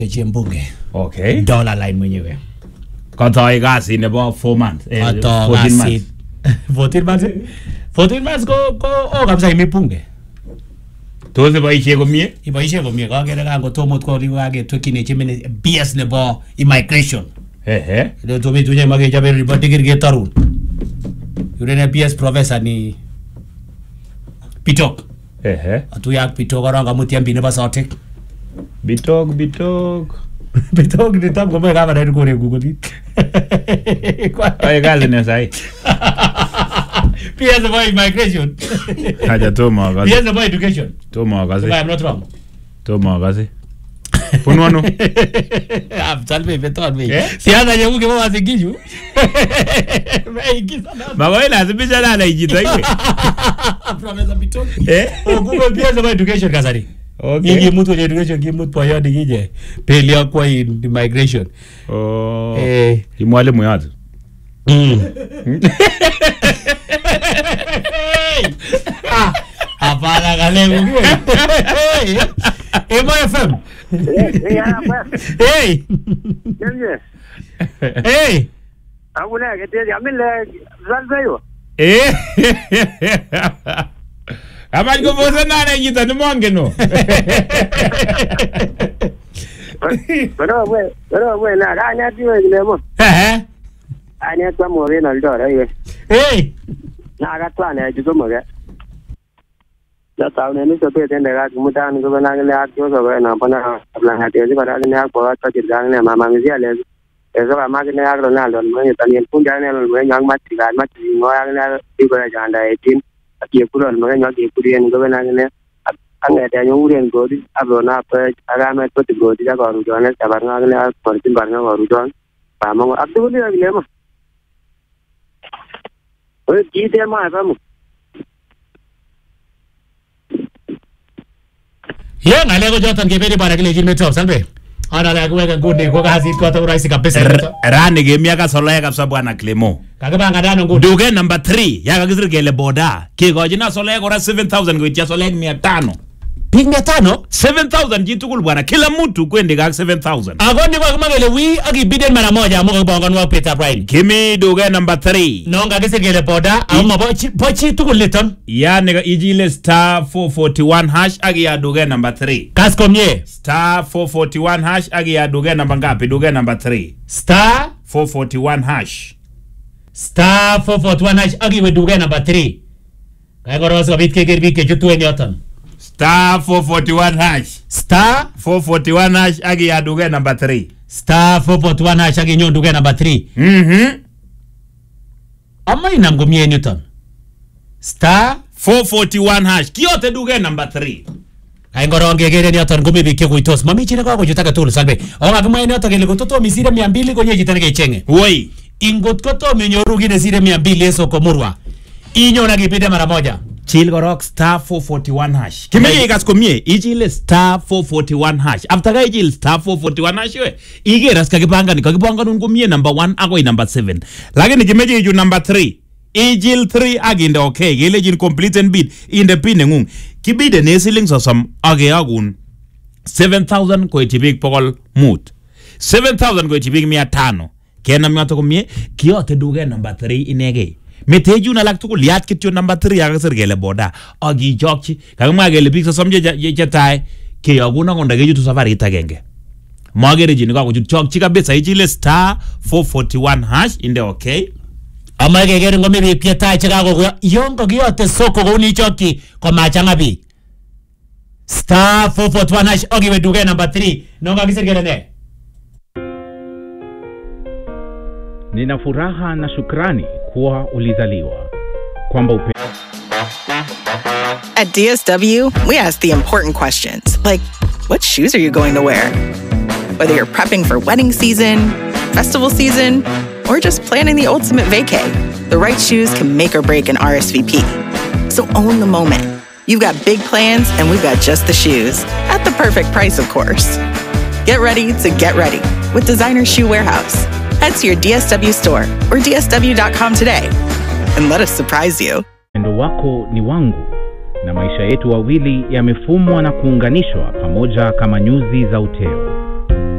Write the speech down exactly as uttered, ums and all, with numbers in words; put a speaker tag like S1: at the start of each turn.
S1: Chembuge.
S2: Okay.
S1: Dollar line mwenyewe.
S2: Kotoi kasi nebo four months.
S1: Eh, fourteen months. fourteen months. fourteen months ko ko oh kabisa imipunge.
S2: Toze boisie komie?
S1: Iboisie komie kagere kango tomot ko riwage twekine chimene B S nebo immigration.
S2: Ehe.
S1: Ndio tomi tunye mage jabe report kirge tarun. Yule B S professor ni Pitok.
S2: Ehe.
S1: Atuya Pitok aranga mutiambi ne basote.
S2: Bitok bitok.
S1: Bitok ni tam kome kama na kore Google.
S2: Ai kazi ne sai.
S1: P S about immigration.
S2: Haja toma kazi.
S1: P S about education.
S2: Toma kazi.
S1: If I am not wrong.
S2: Toma kazi. Punwano.
S1: I'm telling you, beton me. Si ana yangu kama wasikiju. Meingiza na.
S2: Bawa ina sibisha na ijita iwe.
S1: Professor Bitok.
S2: Eh?
S1: Google P S about education kazari.
S2: Okay.
S1: Ngi mtu wa education ngi mtu wa yadi ngije. Pele kwa immigration.
S2: Oh.
S1: Eh,
S2: ni mwalimu yazo.
S1: Mm. Ah, hapana kale mungu. Emo F M. Hey. Hey.
S3: Abuna keteli amile zanzayo.
S2: Eh. Abali ko bosa na na yita ni mongeno.
S3: Pero we, pero we na ganya tiwe lemo.
S1: Eh.
S3: Anya kwa more na ndo ra.
S1: Hey.
S3: Na ga twa na ju mo ga. Da ta ne ni so pe den ga mu ta ni ko na ga la ko so na pa na la ha te ji ba ni ha ko ta ji ga ne ma ma mi ya le. E so ba ma ke ne ha ro na lo mo ni ta ni pun ja ne lo mo nyang ma ti ga ma ti ngo ya ne ti ko ja nda eighteen. Aki ku lo mo ga nyang ki ku ri ni ko na ne. Ang e ta nyu ri ngo di abo na pa aga me ko ti go di ja ko ru jo ne ta ba nga ne ko ti ba nga ko ru jo. Ba mo abdu ni le mo. Oye, ¿qué te llamas, vamos?
S1: Yeah, ngale ko jotan ke beri para kile jilme top salbe. Ana la kuweka ngudi ko kazi ko ta uraisi kabisa.
S2: Rani game yaka solo yaka kabisa na Clemo.
S1: Kagabanga dano ngudi.
S2: Duge number three yaka kizirikele boda. Ke go jina solo yaka ora seven thousand go tia solo yaka mia tano.
S1: Ping mia tano?
S2: seven thousand jitu kul bwana kila mtu kwende ga seven thousand.
S1: Agoni kwa kumagele wi agi biden mara moja mo ko ngwa Peter Brian.
S2: Kimi duge number three.
S1: Nonga kizirikele boda ama bochi bochi tukul liton.
S2: Ya nega ijile star four forty-one hash agi ya duge number three.
S1: Kaskomye
S2: star four forty-one hash agi ya duge number ngapi? Duge number three.
S1: Star
S2: four forty-one hash.
S1: Star four forty-one hash agi we duge number three. Kaya goroso bit ke gerbi ke jutu en yotan.
S2: Star four forty-one hash.
S1: Star
S2: four forty-one hash agi ya duge number three.
S1: Star four forty-one hash agi nyo duge number three.
S2: Mhm.
S1: Ama inamgumie Newton. Star
S2: four forty-one hash. Kiyote duge number three.
S1: Ay ngoronge gere Newton gumi bike kuitos. Mami chine kwa kujutaka tulu salbe. Onga kuma Newton gele kutoto misire mia mbili kwenye jitane chenge.
S2: Woi.
S1: Ingot koto minyoru gine sire mia mbili eso komurwa. Inyo na gipide mara moja.
S2: Chill gorok star four forty-one hash. Kimeye ikas komye ijile star four forty-one hash. After ga ijile star four forty-one hash we. Ige ras kagipanga ni kagipanga nun komye number one agoi number seven. Lakini kimeje iju number three. Ijil three aginde okay. Gile jin complete and bid in the pin ngung. Kibide ne ceiling sosam age agun seven thousand ko itibik pokol mut. seven thousand ko itibik mia tano. Kena miato komye kiyote duge number three inege. Meteju na lak tukul yat kityo number three yaka sirgele boda agi jokchi kagma gele big so somje je tai ke yaguna konda geju tu safari itagenge magere jini kwa kuju jokchi kabisa ijile star four forty-one hash inde okay
S1: ama gegere ngome bi pieta chika ko yongo giyote soko ko ni choki ko machanga bi star four forty-one hash agi we duge number three nonga kisirgele ne.
S4: Nina furaha na shukrani kuwa ulizaliwa kwamba upe.
S5: At D S W, we ask the important questions like, what shoes are you going to wear? Whether you're prepping for wedding season, festival season, or just planning the ultimate vacay, the right shoes can make or break an R S V P. So own the moment. You've got big plans and we've got just the shoes at the perfect price, of course. Get ready to get ready with Designer Shoe Warehouse. Head to your D S W store or D S W dot com today and let us surprise you.
S4: Endo wako ni wangu na maisha yetu wawili yamefumwa na kuunganishwa pamoja kama nyuzi za uteo.